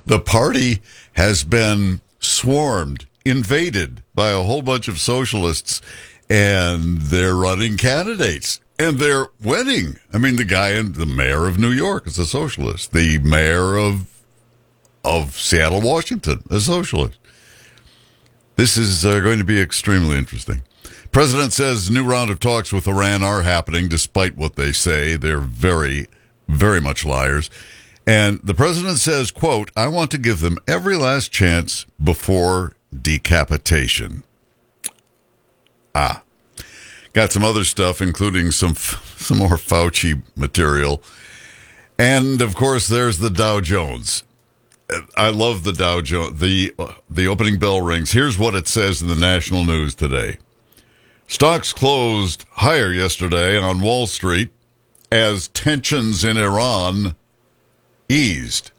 The party has been swarmed, invaded by a whole bunch of socialists, and they're running candidates. And they're winning. I mean, the mayor of New York is a socialist. The mayor of Seattle, Washington, a socialist. This is going to be extremely interesting. President says new round of talks with Iran are happening, despite what they say. They're very, very much liars. And the president says, quote, I want to give them every last chance before decapitation. Got some other stuff, including some more Fauci material. And, of course, there's the Dow Jones. I love the Dow Jones. The opening bell rings. Here's what it says in the national news today. Stocks closed higher yesterday on Wall Street as tensions in Iran eased.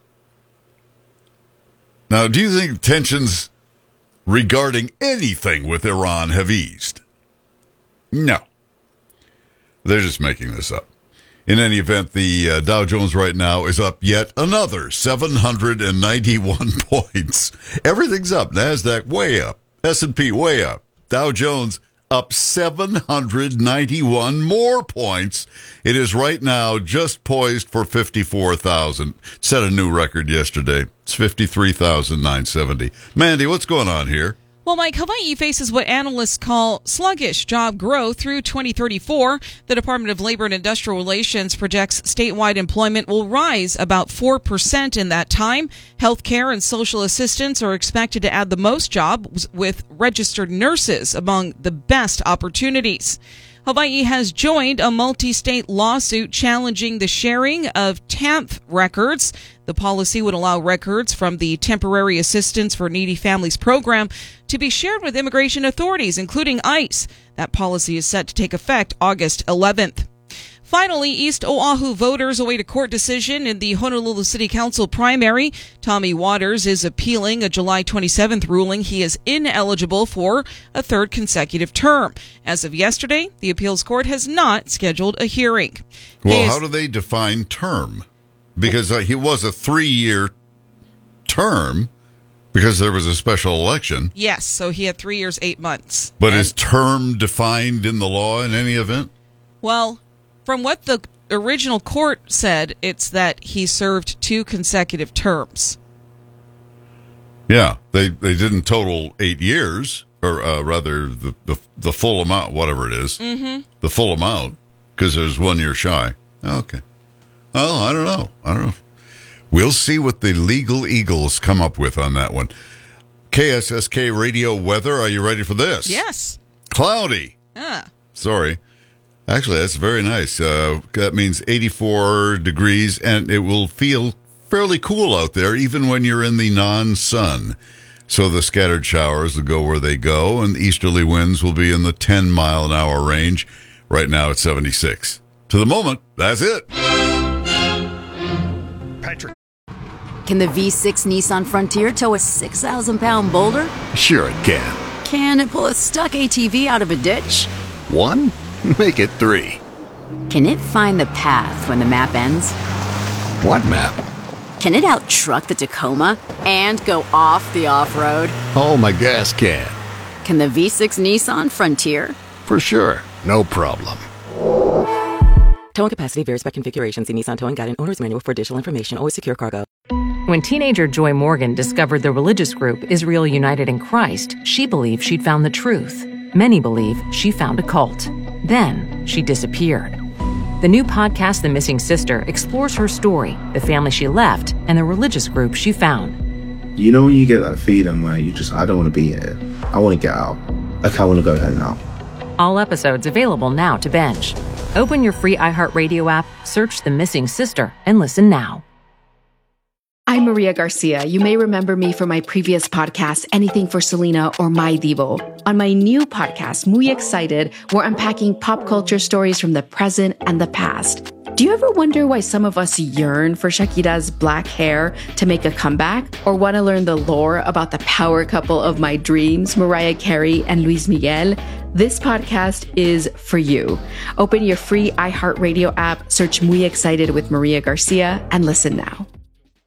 Now, do you think tensions regarding anything with Iran have eased? No. They're just making this up. In any event, the Dow Jones right now is up yet another 791 points. Everything's up. NASDAQ way up. S&P way up. Dow Jones up 791 more points. It is right now just poised for 54,000. Set a new record yesterday. It's 53,970. Mandy, what's going on here? Well, Mike, Hawaii faces what analysts call sluggish job growth through 2034. The Department of Labor and Industrial Relations projects statewide employment will rise about 4% in that time. Healthcare and social assistance are expected to add the most jobs, with registered nurses among the best opportunities. Hawaii has joined a multi-state lawsuit challenging the sharing of TAMF records. The policy would allow records from the Temporary Assistance for Needy Families program to be shared with immigration authorities, including ICE. That policy is set to take effect August 11th. Finally, East Oahu voters await a court decision in the Honolulu City Council primary. Tommy Waters is appealing a July 27th ruling he is ineligible for a third consecutive term. As of yesterday, the appeals court has not scheduled a hearing. Well, how do they define term? Because he was a 3-year term because there was a special election. Yes, so he had 3 years, 8 months. But is term defined in the law in any event? Well, from what the original court said, it's that he served 2 consecutive terms. Yeah, they didn't total 8 years, or rather the full amount, whatever it is. Mm-hmm. The full amount, because there's 1 year shy. Okay. Oh, I don't know. We'll see what the legal eagles come up with on that one. KSSK radio weather. Are you ready for this? Yes. Cloudy. Sorry. Actually, that's very nice. That means 84 degrees, and it will feel fairly cool out there, even when you're in the non-sun. So the scattered showers will go where they go, and easterly winds will be in the 10-mile-an-hour range. Right now, it's 76. To the moment, that's it. Patrick. Can the V6 Nissan Frontier tow a 6,000-pound boulder? Sure it can. Can it pull a stuck ATV out of a ditch? 1? Make it 3. Can it find the path when the map ends? What map? Can it out-truck the Tacoma and go off the off-road? Oh, my gas can. Can the V6 Nissan Frontier? For sure. No problem. Towing capacity varies by configuration. See Nissan Towing Guide and Owner's Manual for additional information. Always secure cargo. When teenager Joy Morgan discovered the religious group Israel United in Christ, she believed she'd found the truth. Many believe she found a cult. Then she disappeared. The new podcast, The Missing Sister, explores her story, the family she left, and the religious group she found. You know when you get that feeling where I don't want to be here. I want to get out. Like, I want to go home now. All episodes available now to binge. Open your free iHeartRadio app, search The Missing Sister, and listen now. I'm Maria Garcia. You may remember me from my previous podcast, Anything for Selena or My Divo. On my new podcast, Muy Excited, we're unpacking pop culture stories from the present and the past. Do you ever wonder why some of us yearn for Shakira's black hair to make a comeback? Or want to learn the lore about the power couple of my dreams, Mariah Carey and Luis Miguel? This podcast is for you. Open your free iHeartRadio app, search Muy Excited with Maria Garcia, and listen now.